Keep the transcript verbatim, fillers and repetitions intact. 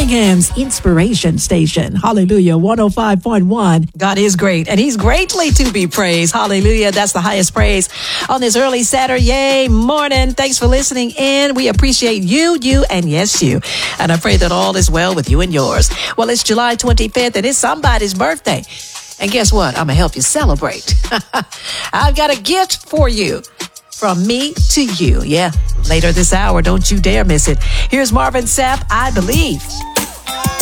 Birmingham's inspiration station. Hallelujah. one oh five point one. God is great, and he's greatly to be praised. Hallelujah. That's the highest praise on this early Saturday morning. Thanks for listening in. We appreciate you, you, and yes, you. And I pray that all is well with you and yours. Well, it's July twenty-fifth, and it's somebody's birthday. And guess what? I'm going to help you celebrate. I've got a gift for you. From me to you. Yeah, later this hour. Don't you dare miss it. Here's Marvin Sapp, I Believe.